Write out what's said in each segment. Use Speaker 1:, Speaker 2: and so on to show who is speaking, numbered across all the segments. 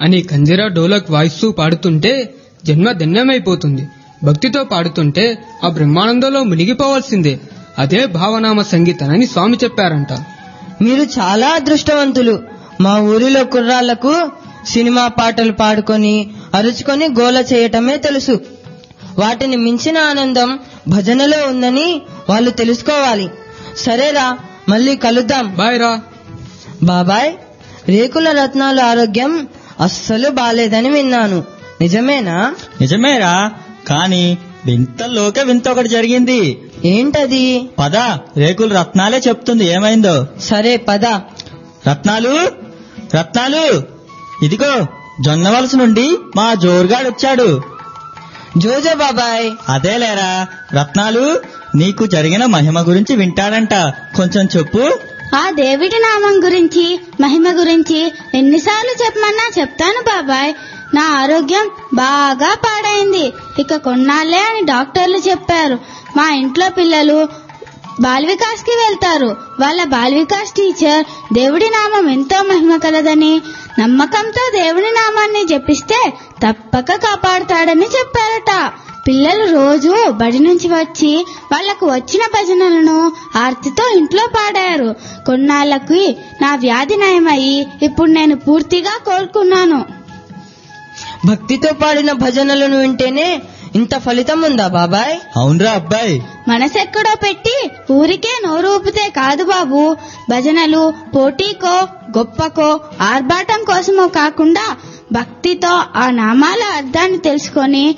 Speaker 1: అని కంజిరా డోలక్ వాయిస్తూ పాడుతుంటే జన్మ ధన్యమైపోతుంది. భక్తితో పాడుతుంటే ఆ బ్రహ్మానందంలో మునిగిపోవాల్సిందే. అదే భావనామ సంగీతనని స్వామి చెప్పారంట.
Speaker 2: మీరు చాలా అదృష్టవంతులు. మా ఊరిలో కుర్రాళ్లకు సినిమా పాటలు పాడుకొని అరుచుకొని గోల చేయటమే తెలుసు. వాటిని మించిన ఆనందం భజనలో ఉందని వాళ్ళు తెలుసుకోవాలి. సరేరా, మళ్ళీ కలుద్దాం.
Speaker 1: బాయ్ రా.
Speaker 2: బాబాయ్, రేకుల రత్నాల ఆరోగ్యం అస్సలు బాలేదని విన్నాను. నిజమేనా?
Speaker 3: నిజమేరా, కాని వింతల్లోకే వింత ఒకటి జరిగింది.
Speaker 2: ఏంటది?
Speaker 3: పద, రేకుల రత్నాలే చెప్తుంది ఏమైందో.
Speaker 2: సరే పద.
Speaker 3: రత్నాలు, రత్నాలు, ఇదిగో జొన్నవలస నుండి మా జోరుగాడొచ్చాడు.
Speaker 2: జోజో బాబాయ్.
Speaker 3: అదేలేరా రత్నాలు, నీకు జరిగిన మహిమ గురించి వింటాడంట, కొంచెం చెప్పు.
Speaker 4: ఆ దేవుడి నామం గురించి, మహిమ గురించి ఎన్నిసార్లు చెప్పమన్నా చెప్తాను బాబాయ్. నా ఆరోగ్యం బాగా పాడైంది. ఇక కొన్నాళ్లే అని డాక్టర్లు చెప్పారు. మా ఇంట్లో పిల్లలు బాల్ వికాస్ కి వెళ్తారు. వాళ్ళ బాల్ వికాస్ టీచర్ దేవుడి నామం ఎంతో మహిమ కలదని, నమ్మకంతో దేవుడి నామాన్ని జపిస్తే తప్పక కాపాడుతాడని చెప్పారట. పిల్లలు రోజు బడి నుంచి వచ్చి వాళ్లకు వచ్చిన భజనలను ఆర్తితో ఇంట్లో పాడారు. కొన్నాళ్లకి నా వ్యాధి నయమయ్యి ఇప్పుడు నేను పూర్తిగా కోలుకున్నాను.
Speaker 2: భక్తితో పాడిన భజనలను వింటేనే ఇంత ఫలితం ఉందా బాబాయ్?
Speaker 3: అవునరా అబ్బాయి.
Speaker 4: మనసెక్కడో పెట్టి ఊరికే నోరు ఊపితే కాదు బాబు. భజనలు పోటీకో గొప్పకో ఆర్భాటం కోసమో కాకుండా భక్తితో ఆ నామాల అర్థాన్ని తెలుసుకొని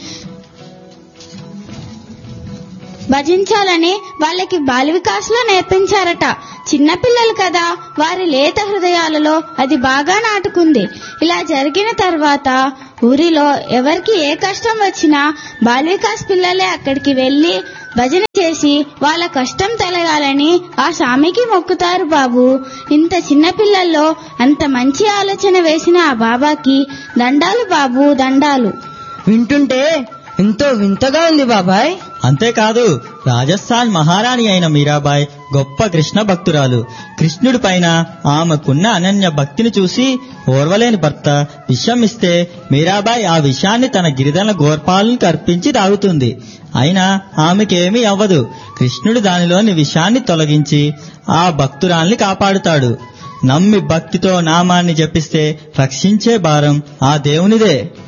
Speaker 4: భజించాలని వాళ్ళకి బాల వికాస్ లో నేర్పించారట. చిన్నపిల్లలు కదా, వారి లేత హృదయాలలో అది బాగా నాటుకుంది. ఇలా జరిగిన తర్వాత ఊరిలో ఎవరికి ఏ కష్టం వచ్చినా బాల వికాస్ పిల్లలే అక్కడికి వెళ్లి భజన చేసి వాళ్ళ కష్టం తొలగాలని ఆ స్వామికి మొక్కుతారు బాబు. ఇంత చిన్న పిల్లల్లో అంత మంచి ఆలోచన వేసిన ఆ బాబాకి దండాలు బాబు, దండాలు.
Speaker 2: వింటుంటే ఎంతో వింతగా ఉంది బాబాయ్.
Speaker 3: అంతేకాదు, రాజస్థాన్ మహారాణి అయిన మీరాబాయ్ గొప్ప కృష్ణ భక్తురాలు. కృష్ణుడి పైన ఆమెకున్న అనన్య భక్తిని చూసి ఓర్వలేని భర్త విషం ఇస్తే మీరాబాయ్ ఆ విషాన్ని తన గిరిజన గోర్పాలను అర్పించి తాగుతుంది. అయినా ఆమెకేమీ అవ్వదు. కృష్ణుడు దానిలోని విషాన్ని తొలగించి ఆ భక్తురాల్ని కాపాడుతాడు. నమ్మి భక్తితో నామాన్ని జపిస్తే రక్షించే భారం ఆ దేవునిదే.